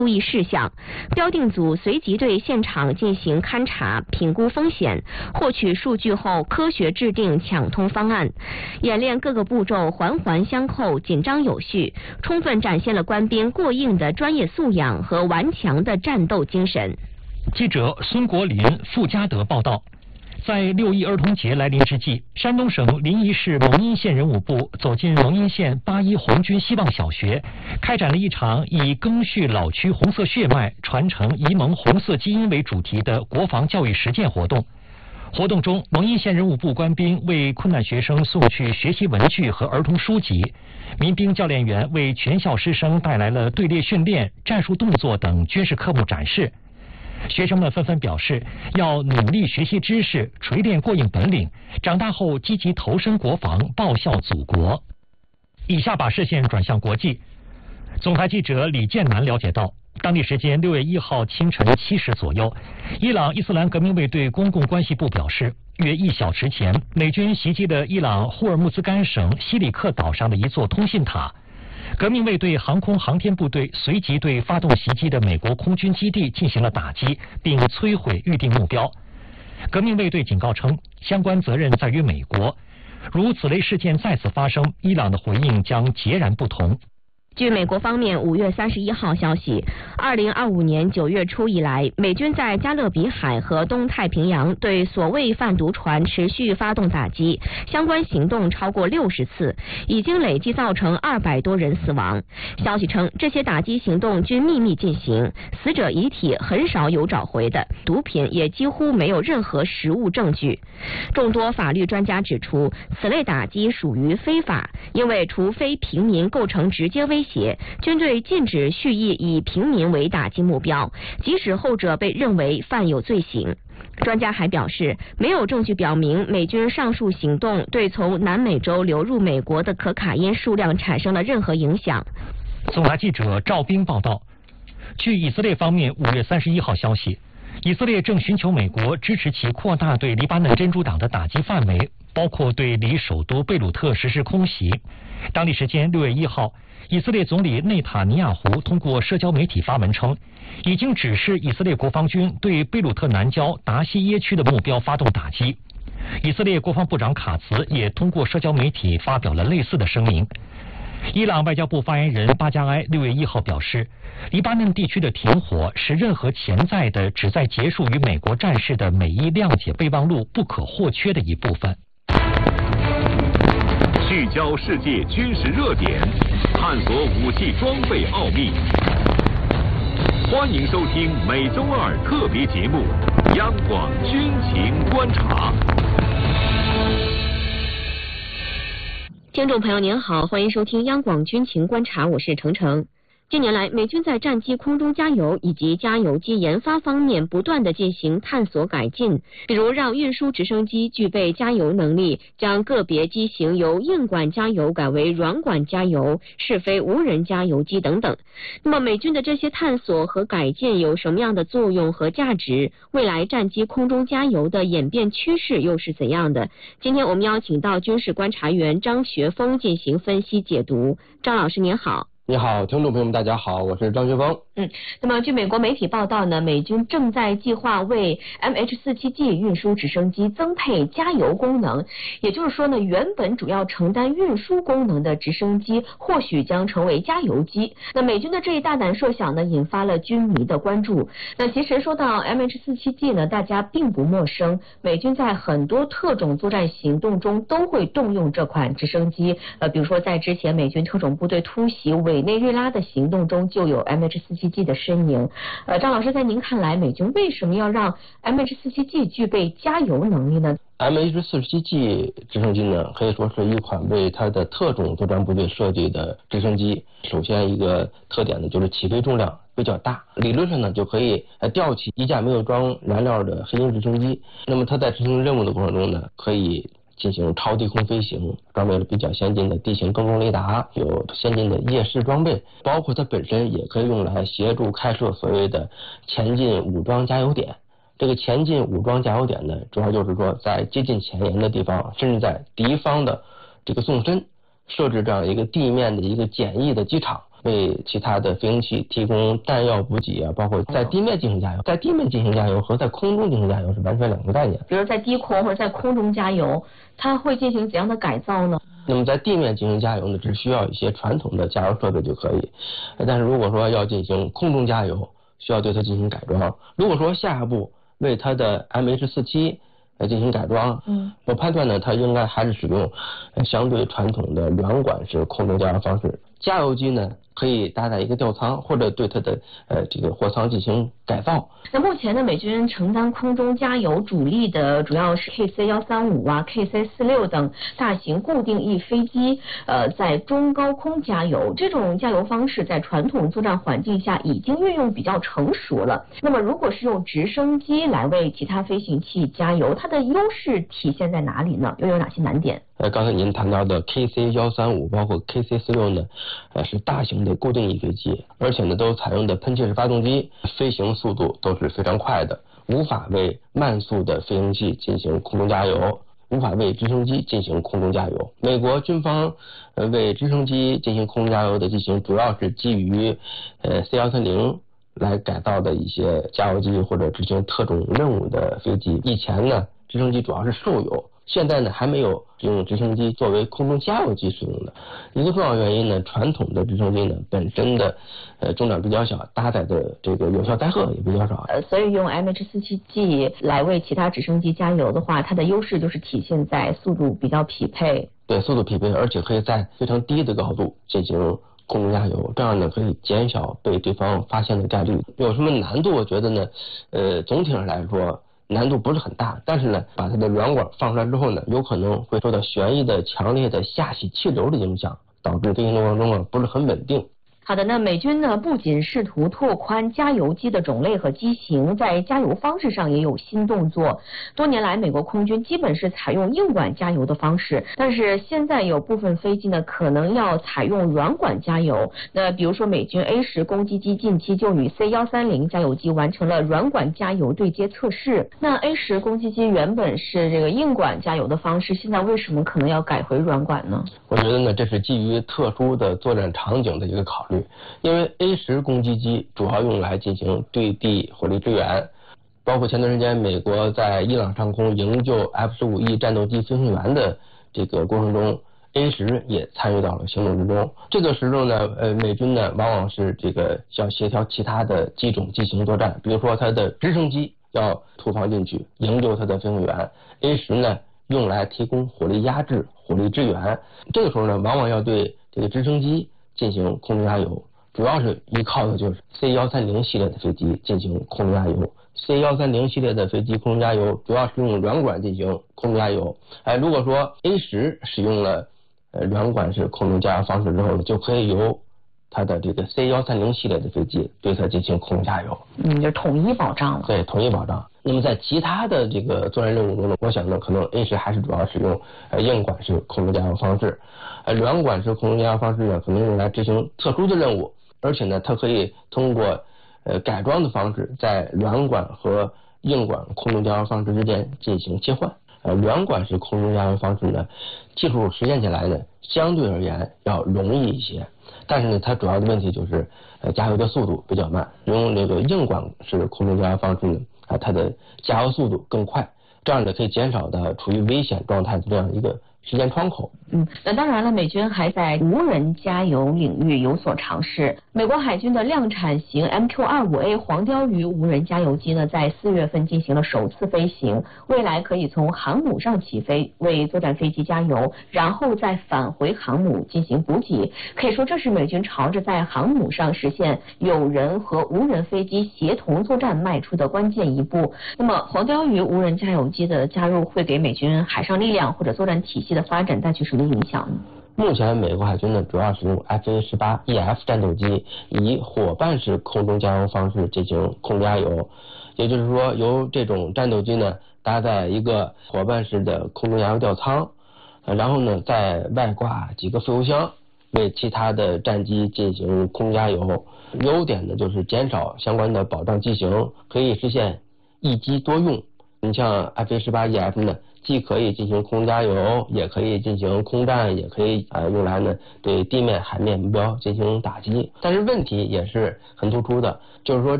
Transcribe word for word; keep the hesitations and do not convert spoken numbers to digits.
注意事项，标定组随即对现场进行勘查、评估风险，获取数据后科学制定抢通方案。演练各个步骤环环相扣、紧张有序，充分展现了官兵过硬的专业素养和顽强的战斗精神。 记者孙国林、傅家德报道。在六一儿童节来临之际，山东省临沂市蒙阴县人武部走进蒙阴县八一红军希望小学，开展了一场以赓续老区红色血脉、传承沂蒙红色基因为主题的国防教育实践活动。活动中，蒙阴县人武部官兵为困难学生送去学习文具和儿童书籍，民兵教练员为全校师生带来了队列训练、战术动作等军事科目展示。学生们纷纷表示要努力学习知识，锤炼过硬本领，长大后积极投身国防，报效祖国。以下把视线转向国际。总台记者李建南了解到，当地时间六月一号清晨七时左右，伊朗伊斯兰革命卫队公共关系部表示，约一小时前，美军袭击了伊朗霍尔木兹干省西里克岛上的一座通信塔。革命卫队航空航天部队随即对发动袭击的美国空军基地进行了打击，并摧毁预定目标。革命卫队警告称，相关责任在于美国，如此类事件再次发生，伊朗的回应将截然不同。 据美国方面五月三十一号消息，二零二五年九月初以来，美军在加勒比海和东太平洋对所谓贩毒船持续发动打击，相关行动超过六十次，已经累计造成二百多人死亡。消息称，这些打击行动均秘密进行，死者遗体很少有找回的，毒品也几乎没有任何实物证据。众多法律专家指出，此类打击属于非法，因为除非平民构成直接威胁，军队禁止蓄意以平民为打击目标，即使后者被认为犯有罪行。专家还表示，没有证据表明美军上述行动对从南美洲流入美国的可卡因数量产生了任何影响。 总台记者赵斌报道。据以色列方面五月三十一号消息，以色列正寻求美国支持其扩大对黎巴嫩真主党的打击范围，包括对离首都贝鲁特实施空袭。当地时间六月一号，以色列总理内塔尼亚胡通过社交媒体发文称，已经指示以色列国防军对贝鲁特南郊达西耶区的目标发动打击。以色列国防部长卡茨也通过社交媒体发表了类似的声明。伊朗外交部发言人巴加埃六月一号表示，黎巴嫩地区的停火是任何潜在的旨在结束与美国战事的美伊谅解备忘录不可或缺的一部分。 聚焦世界军事热点，探索武器装备奥秘。欢迎收听每周二特别节目《央广军情观察》。 听众朋友您好，欢迎收听央广军情观察，我是程程。近年来，美军在战机空中加油以及加油机研发方面不断的进行探索改进，比如让运输直升机具备加油能力，将个别机型由硬管加油改为软管加油，试飞无人加油机等等。那么美军的这些探索和改进有什么样的作用和价值？未来战机空中加油的演变趋势又是怎样的？今天我们邀请到军事观察员张学峰进行分析解读。张老师您好。 你好，听众朋友们，大家好，我是张学峰。 嗯，那么据美国媒体报道呢，美军正在计划为 M H 四十七 G 运输直升机增配加油功能，也就是说呢，原本主要承担运输功能的直升机或许将成为加油机。那美军的这一大胆设想呢，引发了军迷的关注。那其实说到 M H 四十七 G 呢，大家并不陌生，美军在很多特种作战行动中都会动用这款直升机。呃，比如说在之前美军特种部队突袭委内瑞拉的行动中就有 M H 四十七 G 的身影。呃，张老师，在您看来，美军为什么要让 M H 四十七 G 具备加油能力呢？ M H 四十七 G 直升机呢，可以说是一款为它的特种作战部队设计的直升机。首先一个特点呢，就是起飞重量比较大，理论上呢就可以吊起一架没有装燃料的黑鹰直升机。那么它在执行任务的过程中呢，可以进行超低空飞行，装备了比较先进的地形跟踪雷达，有先进的夜视装备，包括它本身也可以用来协助开设所谓的前进武装加油点。这个前进武装加油点呢，主要就是说在接近前沿的地方，甚至在敌方的这个纵深设置这样一个地面的一个简易的机场， 为其他的飞行器提供弹药补给啊，包括在地面进行加油。在地面进行加油和在空中进行加油是完全两个概念。 比如在低空或者在空中加油，它会进行怎样的改造呢？ 那么在地面进行加油呢，只需要一些传统的加油设备就可以。但是如果说要进行空中加油，需要对它进行改装。如果说下一步为它的 M H 四十七来进行改装，嗯，我判断呢，它应该还是使用相对传统的软管式空中加油方式。加油机呢，可以搭载一个吊舱，或者对它的呃这个货舱进行改造。 那目前呢，美军承担空中加油主力的主要是 K C 一三五啊、K C 四六等大型固定翼飞机，呃，在中高空加油。这种加油方式在传统作战环境下已经运用比较成熟了。那么，如果是用直升机来为其他飞行器加油，它的优势体现在哪里呢？又有哪些难点？ 呃，刚才您谈到的 K C 一三五包括 K C 四六呢，呃，是大型的固定翼飞机，而且呢都采用的喷气式发动机，飞行速度都是非常快的，无法为慢速的飞行器进行空中加油，无法为直升机进行空中加油。美国军方呃为直升机进行空中加油的机型，主要是基于呃 C 一三零来改造的一些加油机或者执行特种任务的飞机。以前呢，直升机主要是受油。现在呢，还没有用直升机作为空中加油机使用的。一个重要原因呢，传统的直升机呢本身的呃重量比较小，搭载的这个有效载荷也比较少。 呃，所以用 M H 四十七 G 来为其他直升机加油的话，它的优势就是体现在速度比较匹配。 对，速度匹配，而且可以在非常低的高度进行空中加油，这样呢可以减小被对方发现的概率。有什么难度？我觉得呢，呃，总体上来说难度不是很大，但是呢，把它的软管放出来之后呢，有可能会受到旋翼的强烈的下洗气流的影响，导致飞行过程中啊不是很稳定。 好的，那美军呢不仅试图拓宽加油机的种类和机型，在加油方式上也有新动作。多年来，美国空军基本是采用硬管加油的方式，但是现在有部分飞机呢可能要采用软管加油。那比如说，美军 A 十 攻击机近期就与 C 一三零加油机完成了软管加油对接测试。那 A 十 攻击机原本是这个硬管加油的方式，现在为什么可能要改回软管呢？ 我觉得呢，这是基于特殊的作战场景的一个考虑。因为 A 十 攻击机主要用来进行对地火力支援，包括前段时间美国在伊朗上空营救 F 十五 E 战斗机飞行员的这个过程中 ，A 十 也参与到了行动之中。这个时候呢，呃，美军呢往往是这个要协调其他的机种机型作战，比如说它的直升机要突防进去营救它的飞行员 ，A 十 呢用来提供火力压制、火力支援。这个时候呢，往往要对这个直升机进行空中加油。主要是依靠的就是 C 一三零 系列的飞机进行空中加油。C 一三零 系列的飞机空中加油主要是用软管进行空中加油。哎，如果说 A 十 使用了呃软管式空中加油方式之后呢，就可以由它的这个 C 一三零 系列的飞机对它进行空中加油。 嗯，就统一保障了。 对，统一保障。那么在其他的这个作战任务中呢，我想呢，可能 A 十 还是主要使用呃硬管式空中加油方式，呃软管式空中加油方式呢，可能用来执行特殊的任务。而且呢，它可以通过呃改装的方式，在软管和硬管空中加油方式之间进行切换。呃，软管式空中加油方式呢，技术实现起来呢，相对而言要容易一些。但是呢，它主要的问题就是呃加油的速度比较慢。用这个硬管式空中加油方式呢，啊，它的加油速度更快，这样呢可以减少的处于危险状态的这样一个时间窗口。 嗯，那当然了，美军还在无人加油领域有所尝试。美国海军的量产型 M Q 二十五 A 黄鲷鱼无人加油机呢，在四月份进行了首次飞行，未来可以从航母上起飞，为作战飞机加油，然后再返回航母进行补给。可以说，这是美军朝着在航母上实现有人和无人飞机协同作战迈出的关键一步。那么，黄鲷鱼无人加油机的加入会给美军海上力量或者作战体系的发展带去什么影响呢？ 目前美国海军呢主要使用 F A 十八 E F 战斗机以伙伴式空中加油方式进行空中加油，也就是说由这种战斗机呢搭载一个伙伴式的空中加油吊舱，然后呢再外挂几个副油箱，为其他的战机进行空中加油。优点呢就是减少相关的保障机型，可以实现一机多用， 你像 F A 十八 E F 呢，既可以进行空加油，也可以进行空战，也可以呃用来呢对地面、海面目标进行打击。但是问题也是很突出的，就是说